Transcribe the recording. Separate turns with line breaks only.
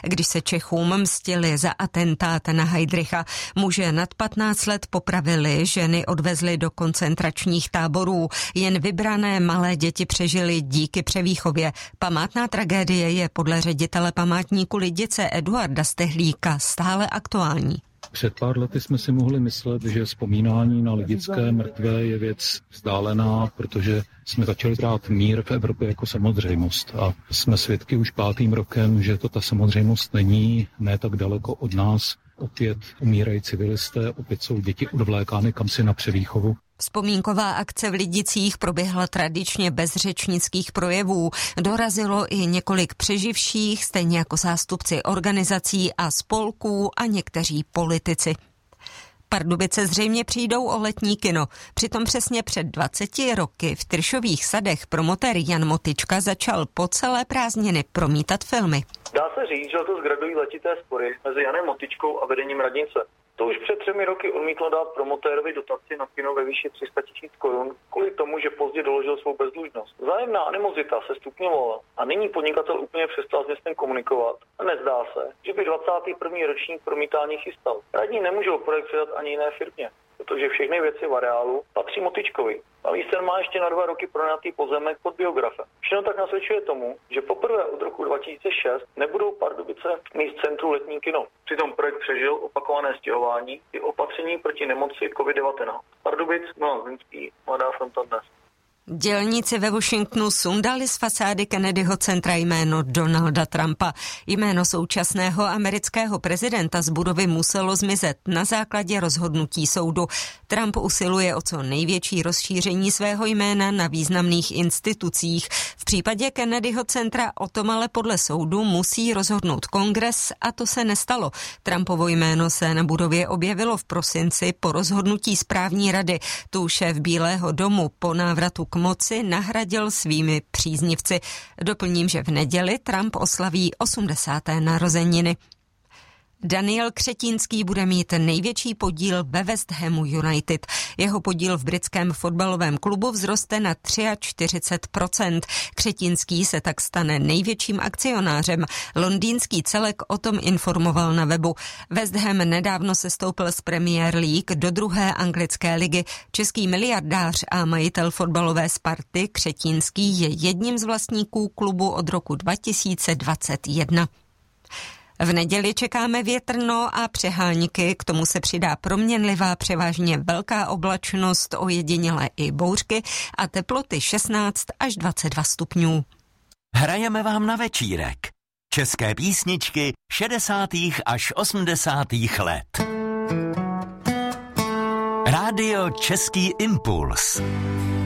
když se Čechům mstili za atentát na Heydricha. Muže nad 15 let popravili, ženy odvezli do koncentračních táborů. Jen vybrané malé děti přežily díky převýchově. Památná tragédie je podle ředitele památníku Lidice Eduarda Stehlíka stále aktuální.
Před pár lety jsme si mohli myslet, že vzpomínání na lidické mrtvé je věc vzdálená, protože jsme začali brát mír v Evropě jako samozřejmost. A jsme svědky už 5. rokem, že to ta samozřejmost není, ne tak daleko od nás. Opět umírají civilisté, opět jsou děti odvlékány kamsi na převýchovu.
Vzpomínková akce v Lidicích proběhla tradičně bez řečnických projevů. Dorazilo i několik přeživších, stejně jako zástupci organizací a spolků a někteří politici. Pardubice zřejmě přijdou o letní kino. Přitom přesně před 20 roky v Tyršových sadech promotér Jan Motyčka začal po celé prázdniny promítat filmy.
Dá se říct, že to zgradují letité spory mezi Janem Motyčkou a vedením radnice. To už před 3 roky odmítlo dát promotérovi dotaci na kino ve výši 300 000 korun kvůli tomu, že pozdě doložil svou bezdlužnost. Vzájemná animozita se stupňovala a nyní podnikatel úplně přestal s městem komunikovat a nezdá se, že by 21. ročník promítání chystal. Radní nemůžou projekt předat ani jiné firmě, protože všechny věci v areálu patří Motyčkovi. Navíc ten má ještě na 2 roky pronajatý pozemek pod biografem. Všechno tak nasvědčuje tomu, že poprvé od roku 2006 nebudou Pardubice mít v centru letní kino. Přitom projekt přežil opakované stěhování i opatření proti nemoci COVID-19. Pardubic, Milan Zlínský, Mladá fronta dnes.
Dělníci ve Washingtonu sundali z fasády Kennedyho centra jméno Donalda Trumpa. Jméno současného amerického prezidenta z budovy muselo zmizet na základě rozhodnutí soudu. Trump usiluje o co největší rozšíření svého jména na významných institucích. V případě Kennedyho centra o tom ale podle soudu musí rozhodnout Kongres a to se nestalo. Trumpovo jméno se na budově objevilo v prosinci po rozhodnutí správní rady. Tu šéf Bílého domu po návratu k moci nahradil svými příznivci. Doplním, že v neděli Trump oslaví 80. narozeniny. Daniel Křetínský bude mít největší podíl ve West Hamu United. Jeho podíl v britském fotbalovém klubu vzroste na 43%. Křetínský se tak stane největším akcionářem. Londýnský celek o tom informoval na webu. West Ham nedávno sestoupil z Premier League do 2. anglické ligy. Český miliardář a majitel fotbalové Sparty Křetínský je jedním z vlastníků klubu od roku 2021. V neděli čekáme větrno a přehánky, k tomu se přidá proměnlivá převážně velká oblačnost, ojedinělé i bouřky a teploty 16 až 22 stupňů.
Hrajeme vám na večírek. České písničky 60. až 80. let. Rádio Český impuls.